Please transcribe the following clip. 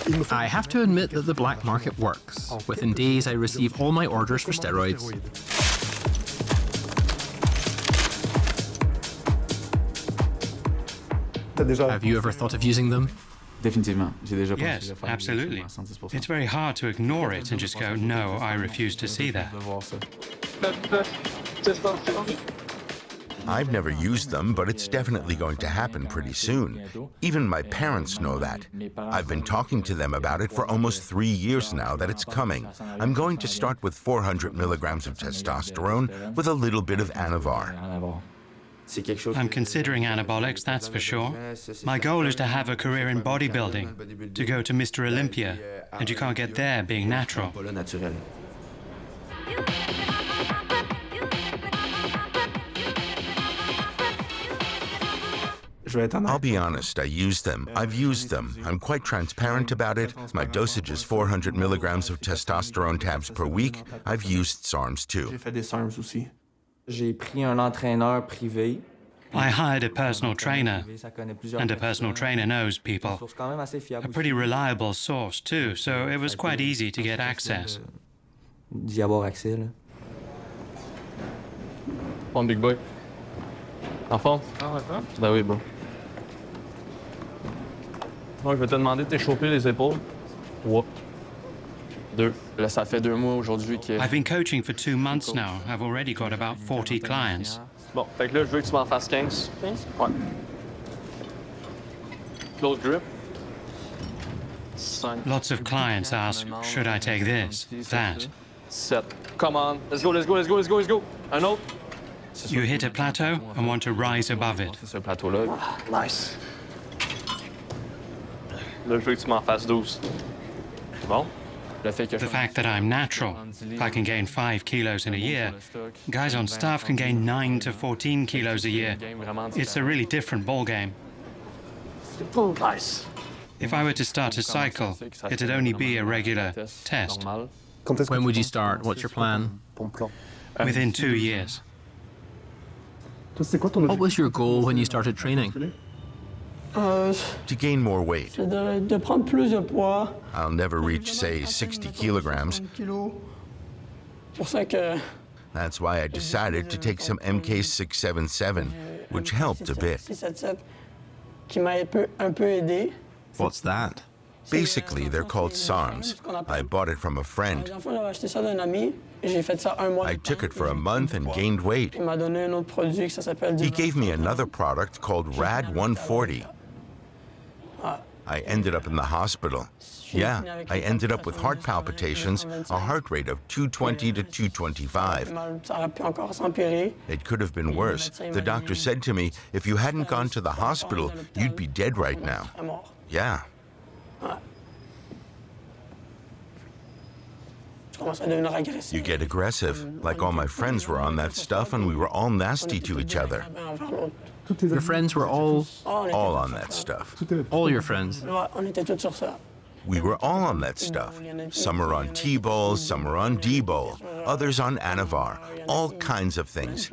I have to admit that the black market works. Within days, I receive all my orders for steroids. Have you ever thought of using them? Yes, absolutely. It's very hard to ignore it and just go, no, I refuse to see that. I've never used them, but it's definitely going to happen pretty soon. Even my parents know that. I've been talking to them about it for almost 3 years now that it's coming. I'm going to start with 400 milligrams of testosterone with a little bit of Anavar. I'm considering anabolics, that's for sure. My goal is to have a career in bodybuilding, to go to Mr. Olympia, and you can't get there being natural. I'll be honest, I use them. I've used them. I'm quite transparent about it. My dosage is 400 milligrams of testosterone tabs per week. I've used SARMs too. I hired a personal trainer, and a personal trainer knows people. A pretty reliable source too, so it was quite easy to get access. Bon, big boy. En forme? Ben oui, bro. Donc, je vais te demander de t'échauffer les épaules. 3, 2. Là, ça fait 2 mois aujourd'hui que... I've been coaching for 2 months now. I've already got about 40 clients. Bon, fait que là, je veux que tu m'en fasses 15. 15? Ouais. Close grip. 5. Lots of clients ask, should I take this, that? 7. Come on. Let's go, let's go, let's go, let's go, let's go. Un autre. You hit a plateau and want to rise above it. C'est ce plateau-là. Nice. Là, je veux que tu m'en fasses 12. Bon. The fact that I'm natural, I can gain 5 kilos in a year. Guys on staff can gain 9 to 14 kilos a year. It's a really different ballgame. If I were to start a cycle, it'd only be a regular test. When would you start? What's your plan? Within 2 years. What was your goal when you started training? To gain more weight. I'll never reach, say, 60 kilograms. That's why I decided to take some MK677, which helped a bit. What's that? Basically, they're called SARMs. I bought it from a friend. I took it for a month and gained weight. He gave me another product called RAD 140. I ended up in the hospital. Yeah, I ended up with heart palpitations, a heart rate of 220 to 225. It could have been worse. The doctor said to me, if you hadn't gone to the hospital, you'd be dead right now. Yeah. You get aggressive, like all my friends were on that stuff and we were all nasty to each other. Your friends were all on that stuff. All your friends? We were all on that stuff. Some were on T-Bol, some were on D-Bol, others on Anavar, all kinds of things.